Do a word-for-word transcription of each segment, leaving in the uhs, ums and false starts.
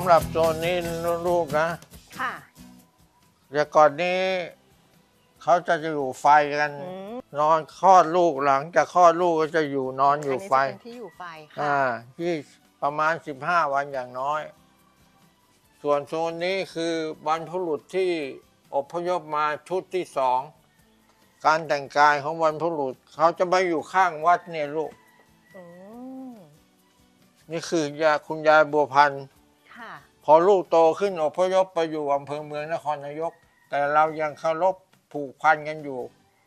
ำหรับโซนนี้ลูกนะค่ะแต่ก่อนนี้เขาจะอยู่ไฟกันนอนคลอดลูกหลังจากคลอดลูกก็จะอยู่นอนอยู่ไฟอันนี้จะเป็นที่อยู่ไฟค่ะอ่าที่ประมาณสิบห้าวันอย่างน้อย ส่วนโซนนี้คือบรรพบุรุษที่อพยพมาชุดที่สองการแต่งกายของบรรพบุรุษเขาจะมาอยู่ข้างวัดเนี่ยลูกนี่คือยาคุณยายบัวพันธ์พอลูกโตขึ้นอพยพไปอยู่อำเภอเมืองนครนายกแต่เรายังเคารพผูกพันกันอยู่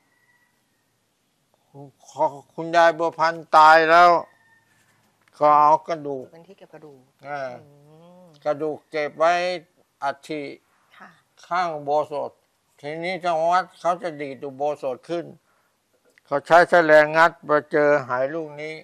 คุณยายบัวพันธ์ตายแล้วก็เอากระดูกเป็นที่เก็บกระดูกกระดูกเก็บไว้อัฐิข้างอุโบสถทีนี้เจ้าวัดเขาจะดีดอุโบสถขึ้นเขาใช้แฉลงงัดมาเจอหายลูกนี้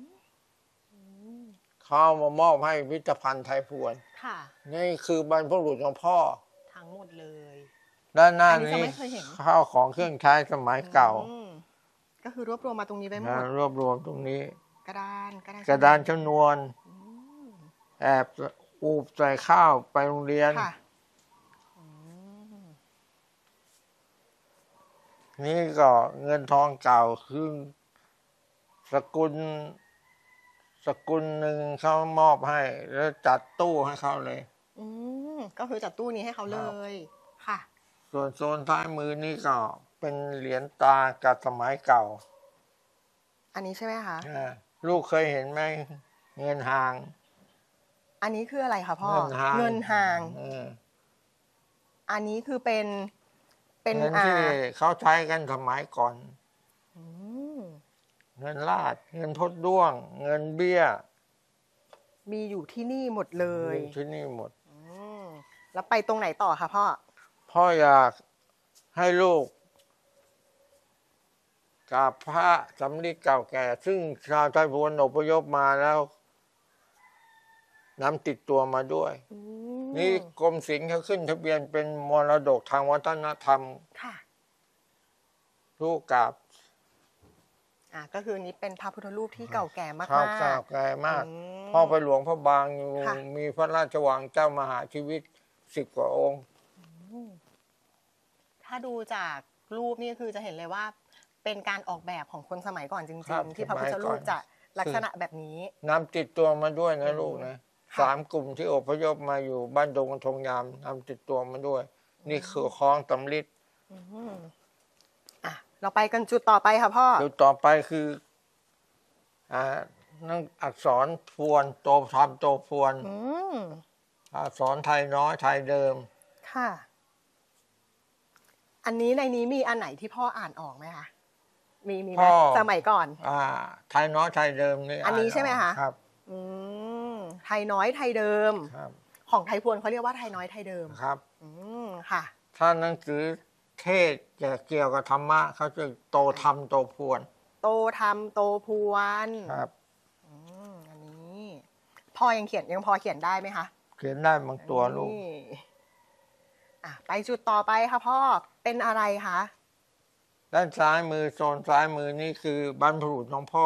เขามามอบให้พิพิธภัณฑ์ไทยพวนนี่คือบรรพบุรุษของพ่อทั้งหมดเลยด้านหน้านี้ข้าวของเครื่องใช้สมัยเก่าก็คือรวบรวมมาตรงนี้ไว้หมดรวบรวมตรงนี้กระดานกระดานชนวนแอบอูบใส่ข้าวไปโรงเรียนนี่ก็เงินทองเก่าคือสกุลสกุลหนึ่งเขามอบให้แล้วจัดตู้ให้เขาเลยอืมก็คือจัดตู้นี้ให้เขาเลยค่ะส่วนโซนท้ายมือนี่ก็เป็นเหรียญตากับสมัยเก่าอันนี้ใช่ไหมคะลูกเคยเห็นไหมเงินห่างอันนี้คืออะไรคะพ่อเงินห่างอันนี้คือเป็นเป็นเงินที่เขาใช้กันสมัยก่อนเงินลาดเงินทดด้วงเงินเบี้ยมีอยู่ที่นี่หมดเลยที่นี่หมดแล้วไปตรงไหนต่อคะพ่อพ่ออยากให้ลูกกราบพระสำริดเก่าแก่ซึ่งชาวไทยพวนอพยพมาแล้วนำติดตัวมาด้วยนี่กรมศิลป์เขาขึ้นทะเบียนเป็นมรดกทางวัฒนธรรมค่ะลูกกราบอ่าก็คือนี้เป็นพระพุทธรูปที่เก่าแก่มากๆเก่าแก่มากพ่อไปหลวงพระบางอยู่มีพระราชวังเจ้ามหาชีวิตสิบกว่าองค์ถ้าดูจากรูปนี่คือจะเห็นเลยว่าเป็นการออกแบบของคนสมัยก่อนจริงๆที่พระพุทธรูปจะลักษณะแบบนี้นำติดตัวมาด้วยนะลูกนะสามกลุ่มที่อพยพมาอยู่บ้านดงทงยามนำติดตัวมาด้วยนี่คือคล้องตำลิดอ่ะเราไปกันจุดต่อไปค่ะพ่อจุดต่อไปคืออ่านั่งอักษรพวนโตทำโตพวนอักษรไทยน้อยไทยเดิมค่ะอันนี้ในนี้มีอันไหนที่พ่ออ่านออกไหมคะมีมีไหมสมัยก่อนอ่าไทยน้อยไทยเดิมนี่อันนี้ใช่ไหมคะครับอืมไทยน้อยไทยเดิมครับของไทยพวนเขาเรียกว่าไทยน้อยไทยเดิมครับอืมค่ะถ้าหนังสือเทศเกี่ยวกับธรรมะเขาจะโตธรรมโตพวนโตธรรมโตพวนครับอืมอันนี้พ่อยังเขียนยังพอเขียนได้ไหมคะเขียนได้บางตัวลูกอ่ะไปจุดต่อไปค่ะพ่อเป็นอะไรคะด้านซ้ายมือโซนซ้ายมือนี่คือบรรพบุรุษของพ่อ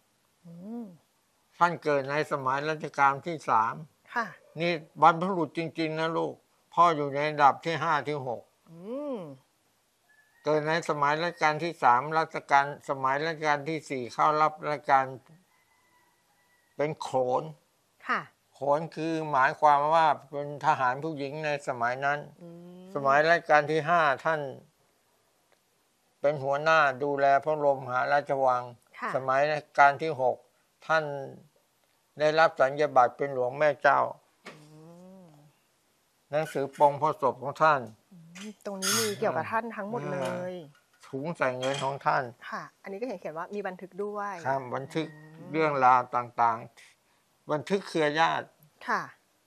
ท่านเกิดในสมัยรัชกาลที่สามค่ะนี่บรรพบุรุษจริงๆนะลูกพ่ออยู่ในระดับที่ห้าที่หกเกิดในสมัยรัชกาลที่สามรัชกาลสมัยรัชกาลที่สี่เข้ารับราชการเป็นโขนค่ะโขนคือหมายความว่าเป็นทหารผู้หญิงในสมัยนั้นสมัยรัชกาลที่ห้าท่านเป็นหัวหน้าดูแลพระบรมมหาราชวังสมัยรัชกาลที่หกท่านได้รับสัญญาบัตรเป็นหลวงแม่เจ้าหนังสือปงพระศพของท่านตรงนี้มีเกี่ยวกับท่านทั้งหมดเลยถุงใส่เงินของท่านค่ะอันนี้ก็เห็นเขียนว่ามีบันทึกด้วยครับบันทึกเรื่องราวต่างๆบันทึกเครือญาติค่ะ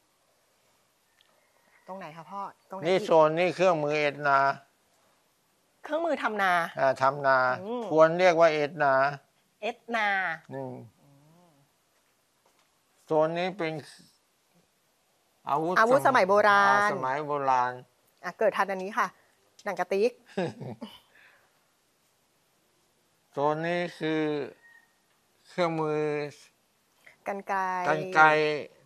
ตรงไหนคะพ่อตรงไหนนี่โซนนี่เครื่องมือเอ็ดนาเครื่องมือทำนาอ่าทำนาควรเรียกว่าเอ็ดนาเอ็ดนาอืมโซนนี้เป็นอาวุธอาวุธสมัยโบราณสมัยโบราณอ่ะเกิดทันอันนี้ค่ะหนังกระติกโซนนี้คือเครื่องมือกรรไกรกรรไกร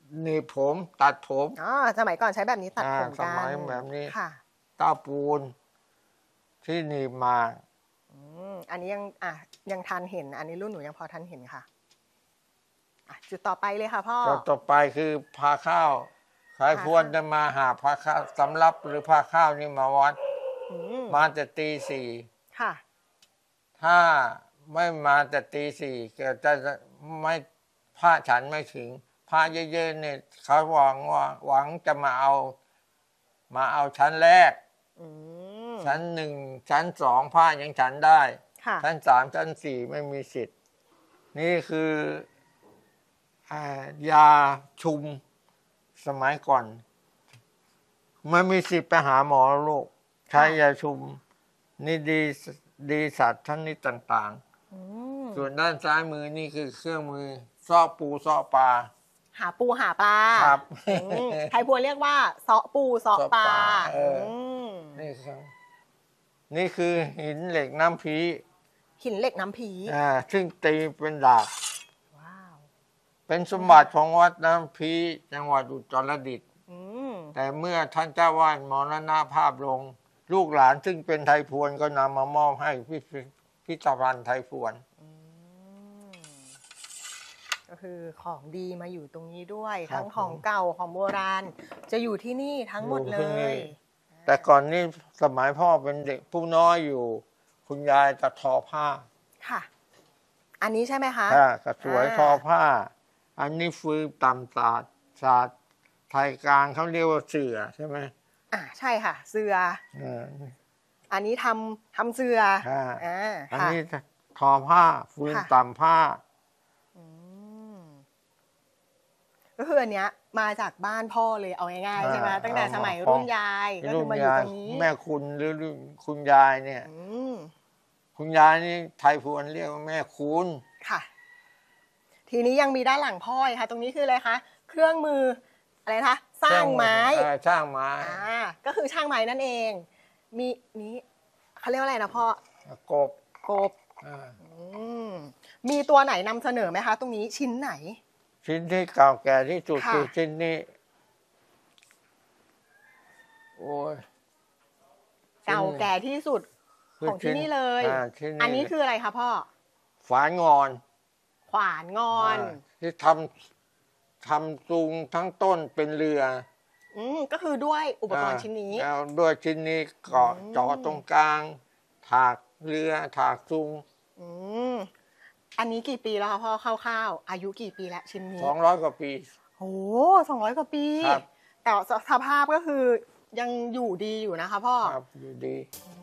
หนีบผมตัดผมอ๋อสมัยก่อนใช้แบบนี้ตัดอ่าผมสกันมัยแบบนี้ค่ะเต้าปูนที่หนีบมาอืมอันนี้ยังอ่ะยังทันเห็น อันนี้รุ่นหนูยังพอทันเห็นค่ะอ่ะจุดต่อไปเลยค่ะพ่อต่อต่อไปคือพาข้าวใครพาข้าวควรจะมาหาพาข้าวสำรับหรือพาข้าวนี่มาวัดอืมมาแต่ตีสี่ค่ะถ้าไม่มาแต่ตีสี่ก็จะไม่พระฉันไม่ถึงพระเยอะๆเนี่ยเขาหวังว่าหวังจะมาเอา มาเอาชั้นแรกอืมชั้นหนึ่งชั้นสองพระยังฉันได้ค่ะชั้นสามชั้นสี่ไม่มีสิทธิ์ นี่คืออ่ายาชุมสมัยก่อนไม่มีสิทธิ์ไปหาหมอลูกใช้ยาชุม นี่ดีดีสัตว์ชนิดต่างอืมๆ ส่วนด้านซ้ายมือนี่คือเครื่องมือซ้อปูซ้อปลาหาปูหาปลาครับอืมไทยพวนเรียกว่าเซาะปูเซาะปลาเซาะปลาเอออืมนี่ครับนี่คือหินเหล็กน้ำพีหินเหล็กน้ำผีอ่าซึ่งตีเป็นดาบว้าวเป็นสมบัติของวัดน้ำพีจังหวัดอุตรดิตถ์อืมแต่เมื่อท่านเจ้าวาดมรณภาพลง ลูกหลานซึ่งเป็นไทยพวนก็นำมามอบให้พิพิพิธภัณฑ์ไทยพวนอืมก็คือของดีมาอยู่ตรงนี้ด้วยครับทั้งของเก่าของโบราณ จะอยู่ที่นี่ทั้งหมดอยู่เลที่นี่ยแต่ก่อนนี้สมัยพ่อเป็นเด็กผู้น้อยอยู่ คุณยายจะทอผ้าค่ะ อันนี้ใช่ไหมคะค่ะกระสวยอ่าทอผ้า อันนี้ฟืนต่ำศาสตร์ศาสตร์ไทยกลางเขาเรียกว่าเสือใช่ไหมอ่าใช่ค่ะ เสือเอออันนี้ทำทำเสือค่ะอ่าอันค่ะนี้ทอผ้าฟืนค่ะต่ำผ้าอืมก็คืออันเนี้ยมาจากบ้านพ่อเลยเอาง่ายๆใช่ไหมอ่าตั้งแต่เอาสมัยของรุ่นยายก็คือมาอยู่ตรงนี้แม่คุณหรือคุณยายเนี่ยอืมคุณยายนี่ไทยพวนเรียกว่าแม่คุณค่ะ ทีนี้ยังมีด้านหลังพ่อยค่ะ ตรงนี้คืออะไรคะ เครื่องมืออะไรนะคะสร้างไม้เออสร้างไม้อ่าก็คือช่างไม้นั่นเอง มีนี้เขาเรียกว่าอะไรนะพ่อกบกบอ่าอืมมีตัวไหนนำเสนอไหมคะ ตรงนี้ชิ้นไหนชิ้นที่เก่าแก่ที่สุดค่ะคือชิ้นนี้ โอ้ยเก่าแก่ที่สุดของที่นี่เลยอ่าชิ้นอันนี้คืออะไรคะพ่อฝานงอนขวานงอนอ่าที่ทำทำซุงทั้งต้นเป็นเรืออืมก็คือด้วยอุปกรณ์ชิ้นนี้แล้วด้วยชิ้นนี้เกาะอืมเจาะตรงกลาง ถากเรือถากซุงอืมอันนี้กี่ปีแล้วคะพ่อคร่าวๆอายุกี่ปีแล้วชิ้นนี้สองร้อยกว่าปีโอ้สองร้อยกว่าปีครับแต่สภาพก็คือยังอยู่ดีอยู่นะคะพ่อครับอยู่ดีอื